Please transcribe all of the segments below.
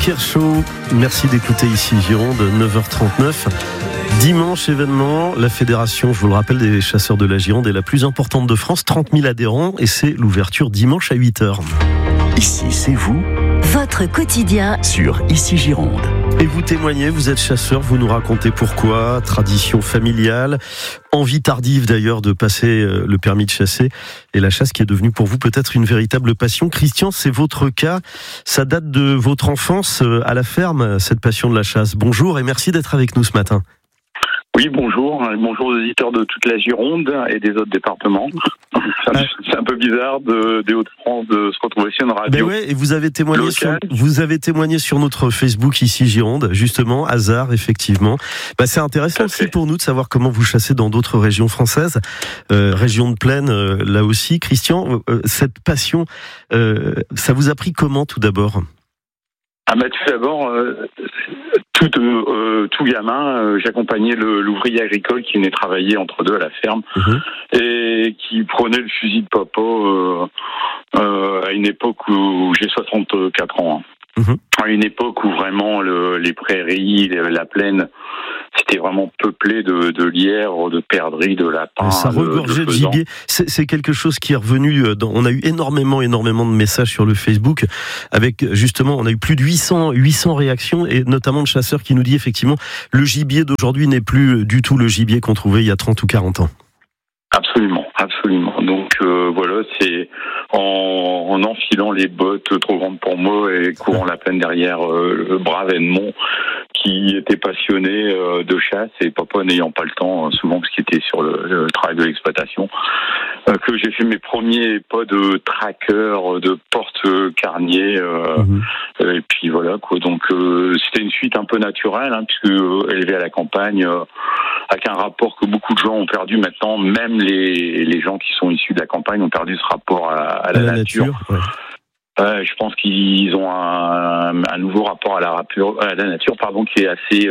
Kershaw, merci d'écouter ici Gironde, 9h39. Dimanche événement, la fédération, je vous le rappelle, des chasseurs de la Gironde est la plus importante de France, 30 000 adhérents et c'est l'ouverture dimanche à 8h. Ici, c'est vous. Votre quotidien Sur Ici Gironde. Et vous témoignez, vous êtes chasseur, vous nous racontez pourquoi, tradition familiale, envie tardive d'ailleurs de passer le permis de chasser et la chasse qui est devenue pour vous peut-être une véritable passion. Christian, c'est votre cas, ça date de votre enfance à la ferme, cette passion de la chasse. Bonjour et merci d'être avec nous ce matin. Oui, bonjour aux auditeurs de toute la Gironde et des autres départements. C'est un peu bizarre des Hauts-de-France de se retrouver sur une radio. Ben ouais, et vous avez témoigné sur notre Facebook ici Gironde, justement, hasard effectivement. C'est intéressant aussi pour nous de savoir comment vous chassez dans d'autres régions françaises, régions de plaine là aussi. Christian, cette passion, ça vous a pris comment tout d'abord ? Tout d'abord, tout gamin, j'accompagnais l'ouvrier agricole qui venait travailler entre deux à la ferme et qui prenait le fusil de papa à une époque où j'ai 64 ans. À une époque où vraiment les prairies, la plaine, c'était vraiment peuplé de lièvres, de perdrix, de lapins. Ça regorgeait de gibier. C'est quelque chose qui est revenu. On a eu énormément de messages sur le Facebook avec justement, on a eu plus de 800 réactions et notamment de chasseurs qui nous disent effectivement le gibier d'aujourd'hui n'est plus du tout le gibier qu'on trouvait il y a 30 ou 40 ans. Absolument. Donc voilà, c'est en enfilant les bottes trop grandes pour moi et courant la plaine derrière le brave Edmond qui était passionné de chasse et papa n'ayant pas le temps souvent parce qu'il était sur le travail de l'exploitation que j'ai fait mes premiers pas de tracker, de porte-carnier et puis voilà quoi. Donc c'était une suite un peu naturelle puisque élevé à la campagne avec un rapport que beaucoup de gens ont perdu maintenant, même les gens qui sont issus de la campagne ont perdu ce rapport à la nature. Je pense qu'ils ont un nouveau rapport à la nature, qui est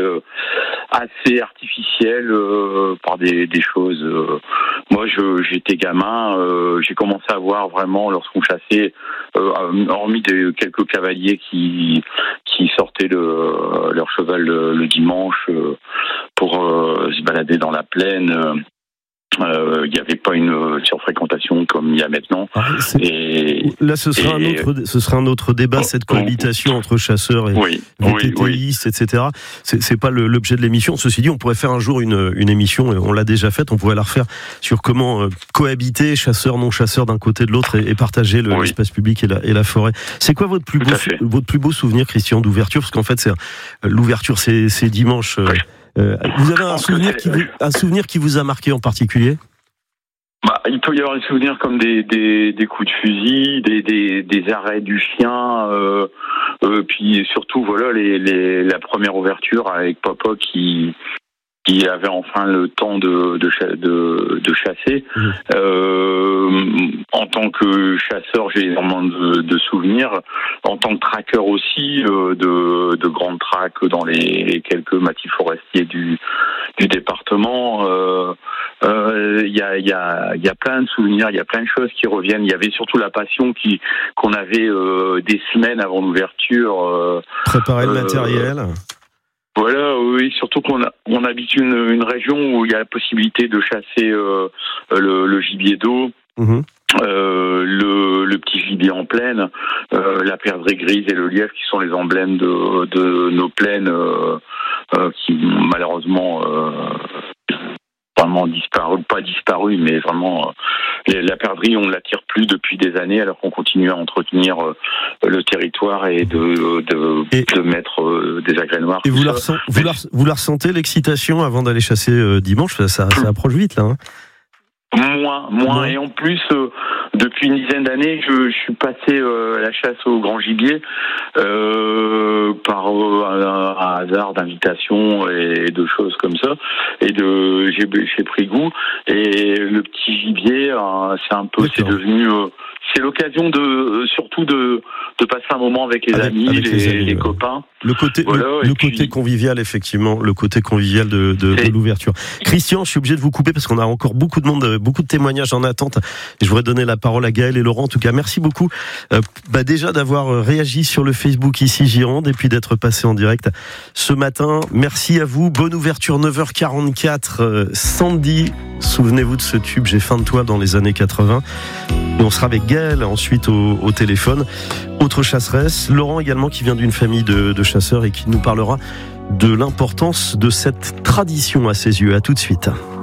assez artificiel par des choses. Moi, j'étais gamin, j'ai commencé à voir vraiment lorsqu'on chassait, hormis quelques cavaliers qui sortaient leur cheval le dimanche pour se balader dans la plaine. Il n'y avait pas une surfréquentation comme il y a maintenant. Là, ce sera un autre débat, cette cohabitation entre chasseurs et VTTistes, etc. C'est pas l'objet de l'émission. Ceci dit, on pourrait faire un jour une émission, on l'a déjà faite, on pourrait la refaire sur comment cohabiter, chasseurs, non-chasseurs d'un côté de l'autre et partager l'espace public et la forêt. C'est quoi votre plus beau souvenir, Christian, d'ouverture ? Parce qu'en fait, l'ouverture, c'est dimanche. Vous avez un souvenir qui vous a marqué en particulier ? Il peut y avoir des souvenirs comme des coups de fusil, des arrêts du chien, puis surtout la première ouverture avec papa qui avait enfin le temps de chasser. En tant que chasseur, j'ai énormément de souvenirs. En tant que tracker aussi, de grandes traques dans les quelques massifs forestiers du département. Il y a plein de souvenirs, il y a plein de choses qui reviennent. Il y avait surtout la passion qu'on avait des semaines avant l'ouverture. Préparer le matériel. Voilà, oui, surtout qu'on habite une région où il y a la possibilité de chasser le gibier d'eau, le petit gibier en plaine, la perdrix grise et le lièvre qui sont les emblèmes de nos plaines qui malheureusement vraiment pas disparu, mais vraiment la perdrix on ne l'attire plus depuis des années alors qu'on continue à entretenir le territoire et de mettre des agrès noirs. Et vous la ressentez l'excitation avant d'aller chasser dimanche ? Ça approche vite là. Moins. Et en plus, depuis une dizaine d'années, je suis passé à la chasse au grand gibier par un hasard d'invitation et de choses comme ça. Et j'ai pris goût. Et le petit gibier, c'est devenu c'est l'occasion surtout de passer un moment avec les amis, les copains. Le côté, voilà, côté convivial, effectivement, le côté convivial de l'ouverture. Christian, je suis obligé de vous couper parce qu'on a encore beaucoup de témoignages en attente. Et je voudrais donner la parole à Gaël et Laurent. En tout cas, merci beaucoup, déjà d'avoir réagi sur le Facebook ici Gironde et puis d'être passé en direct ce matin. Merci à vous. Bonne ouverture, 9h44. Sandy, souvenez-vous de ce tube J'ai faim de toi dans les années 80. Et on sera avec Gaël ensuite au téléphone. Autre chasseresse, Laurent également qui vient d'une famille de chasseurs et qui nous parlera de l'importance de cette tradition à ses yeux. À tout de suite.